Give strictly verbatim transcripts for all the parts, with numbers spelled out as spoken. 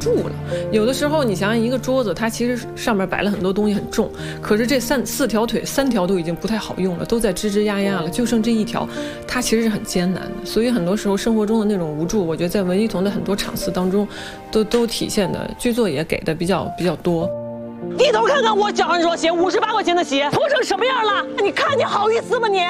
住了。有的时候你想想，一个桌子它其实上面摆了很多东西很重，可是这三四条腿三条都已经不太好用了，都在吱吱呀呀了，就剩这一条，它其实是很艰难的。所以很多时候生活中的那种无助，我觉得在文艺童的很多场次当中都都体现的，剧作也给的比较比较多。 低头看看我脚上这双鞋，五十八块钱的鞋，脱成什么样了？你看你好意思吗你？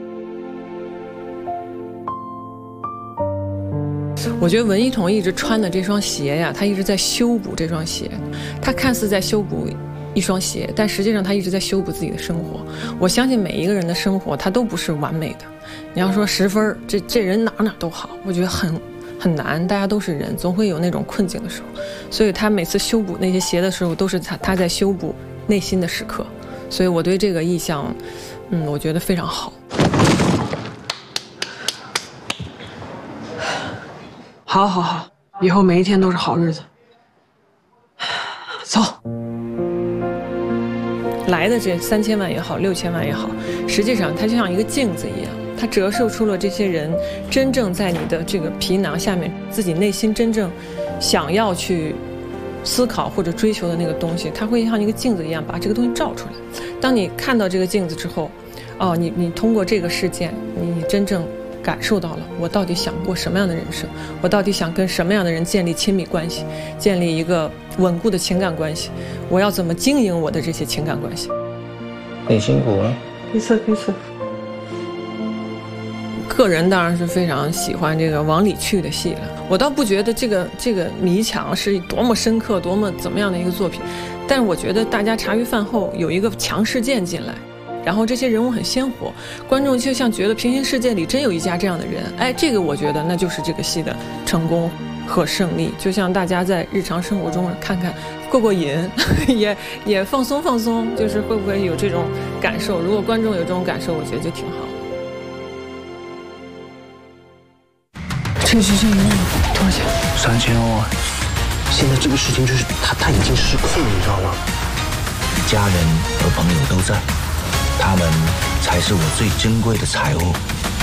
我觉得文一彤一直穿的这双鞋呀，他一直在修补这双鞋，他看似在修补一双鞋，但实际上他一直在修补自己的生活。我相信每一个人的生活他都不是完美的，你要说十分，这这人哪哪都好，我觉得很很难，大家都是人，总会有那种困境的时候。所以他每次修补那些鞋的时候，都是他他在修补内心的时刻。所以我对这个意象，嗯，我觉得非常好。 好，好，好，以后每一天都是好日子。走。 来的这三千万也好，六千万也好，实际上它就像一个镜子一样，它折射出了这些人真正在你的这个皮囊下面，自己内心真正想要去思考或者追求的那个东西，它会像一个镜子一样把这个东西照出来。当你看到这个镜子之后，哦，你你通过这个事件，你真正感受到了我到底想过什么样的人生，我到底想跟什么样的人建立亲密关系，建立一个稳固的情感关系，我要怎么经营我的这些情感关系。 你辛苦了。 彼此彼此。 个人当然是非常喜欢这个往里去的戏了，我倒不觉得这个这个迷墙是多么深刻多么怎么样的一个作品，但是我觉得大家茶余饭后有一个强事件进来，然后这些人物很鲜活，观众就像觉得平行世界里真有一家这样的人，哎，这个我觉得那就是这个戏的成功和胜利。就像大家在日常生活中看看过过瘾，也也放松放松，就是会不会有这种感受？如果观众有这种感受，我觉得就挺好的。 这是这一万多少钱？ 三千哦。现在这个事情就是他他已经失控了，你知道吗？ 家人和朋友都在，他们才是我最珍贵的财物。